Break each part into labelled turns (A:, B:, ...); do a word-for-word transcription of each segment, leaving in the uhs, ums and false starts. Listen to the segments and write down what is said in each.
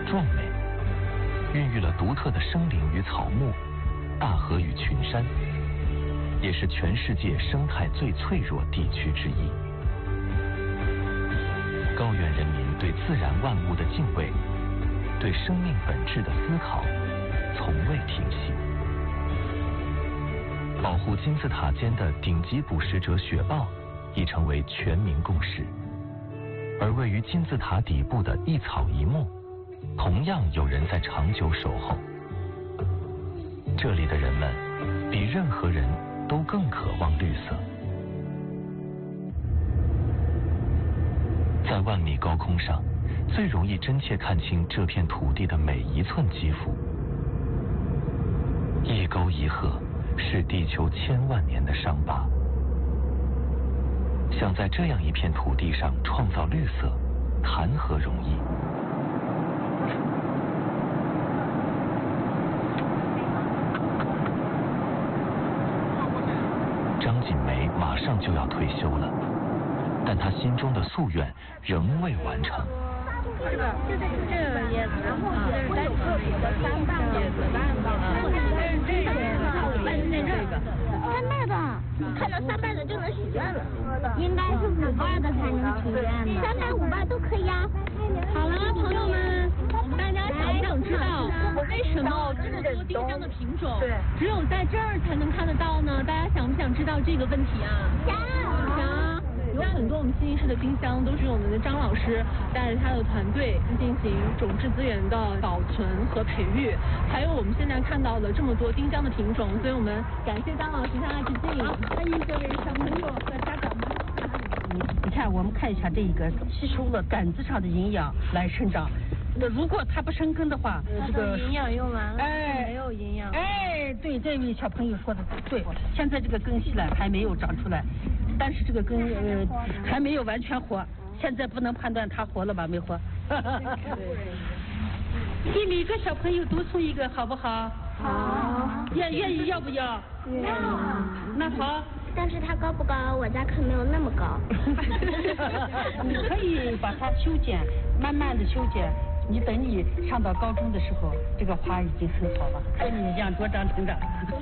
A: 壮美，孕育了独特的生灵与草木、大河与群山，也是全世界生态最脆弱地区之一。高原人民对自然万物的敬畏，对生命本质的思考，从未停息。保护金字塔尖的顶级捕食者雪豹，已成为全民共识。而位于金字塔底部的一草一木，同样有人在长久守候。这里的人们比任何人都更渴望绿色。在万米高空上，最容易真切看清这片土地的每一寸肌肤。一沟一壑，是地球千万年的伤疤。想在这样一片土地上创造绿色，谈何容易？张锦梅马上就要退休了，但她心中的夙愿仍未完成。
B: 这个就这这个叶子，然后这是单特别的三瓣叶子，三瓣啊，这是这个这个
C: 三瓣的，看到三瓣的就能许愿了，应该是五瓣的才能许愿的，三瓣五瓣都可以啊。
B: 好了，朋友们，大家想不想知道为什么这么多丁香的品种只有在这儿才能看得到呢？大家想不想知道这个问题啊？
C: 想。
B: 想。有很多我们西宁市的丁香都是我们的张老师带着他的团队进行种质资源的保存和培育，还有我们现在看到的这么多丁香的品种，所以我们感谢张老师向他致敬。欢迎各位小朋友和家长们。
D: 你看，我们看一下这一个吸收了杆子上的营养来生长。那如果它不生根的话，这个
B: 营养用完了，
D: 哎，
B: 没有营养。
D: 哎，对，这位小朋友说的对，现在这个根系呢还没有长出来，但是这个根呃还没有完全活，现在不能判断它活了吧没活。给每个小朋友都送一个好不好？
C: 好。
D: 愿愿意要不要？
C: 要。
D: 那好。
C: 但是它高不高？我家可没有那么高。
D: 你可以把它修剪，慢慢的修剪。你等你上到高中的时候，这个花已经很好了，跟你一样茁壮成长。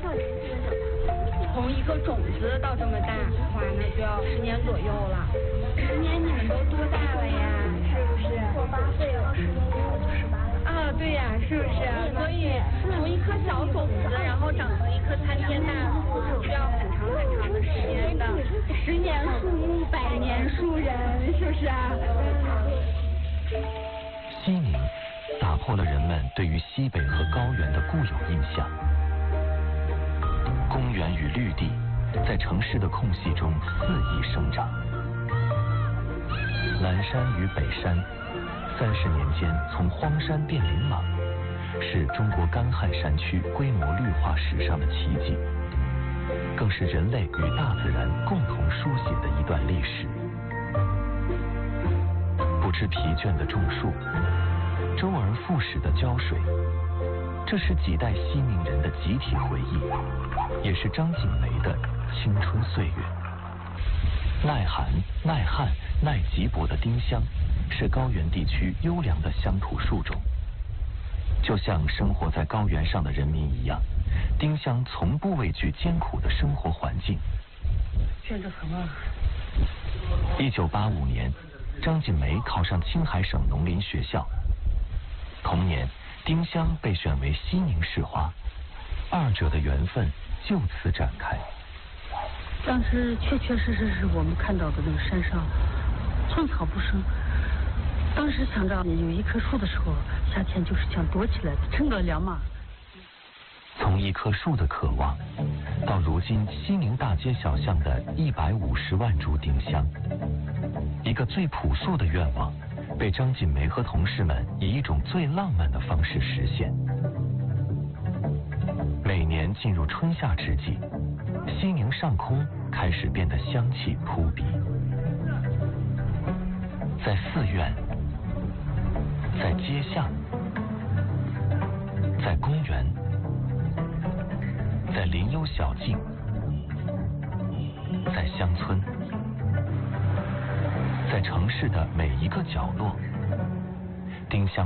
B: 从一个种子到这么大，花那就要十年左右了。十年你们都多大了呀？是不是？
C: 我八岁了，十年以后就十八了。
B: 啊，对呀，是不是？所以从一颗小种子，然后长成一棵参天大树，是需要很长很长的时间的。十年树木，百年树人，是不是啊？
A: 西宁打破了人们对于西北和高原的固有印象。公园与绿地在城市的空隙中肆意生长。南山与北山，三十年间从荒山变林莽，是中国干旱山区规模绿化史上的奇迹，更是人类与大自然共同书写的一段历史。不知疲倦的种树，周而复始的浇水，这是几代西宁人的集体回忆，也是张锦梅的青春岁月。耐寒、耐旱、耐急薄的丁香，是高原地区优良的乡土树种。就像生活在高原上的人民一样，丁香从不畏惧艰苦的生活环境。
D: 卷着很啊。
A: 一九八五年，张锦梅考上青海省农林学校。同年，丁香被选为西宁市花，二者的缘分就此展开。
D: 当时确确实实是我们看到的那个山上寸草不生。当时想着有一棵树的时候，夏天就是想躲起来乘个凉嘛。
A: 从一棵树的渴望，到如今西宁大街小巷的一百五十万株丁香，一个最朴素的愿望，被张锦梅和同事们以一种最浪漫的方式实现。每年进入春夏之际，西宁上空开始变得香气扑鼻，在寺院，在街巷，在公园，在林幽小径，在乡村，在城市的每一个角落，丁香